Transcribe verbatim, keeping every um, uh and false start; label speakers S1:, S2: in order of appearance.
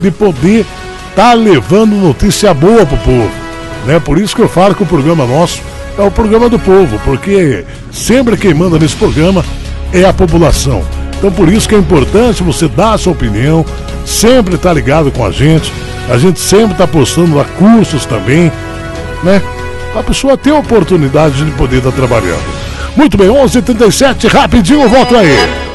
S1: de poder estar tá levando notícia boa pro povo, né? Por isso que eu falo que o programa nosso é o programa do povo, porque sempre quem manda nesse programa é a população. Então por isso que é importante você dar a sua opinião, sempre estar tá ligado com a gente. A gente sempre está postando lá cursos também, né? A pessoa ter a oportunidade de poder estar tá trabalhando. Muito bem, onze e trinta e sete, rapidinho, volto aí.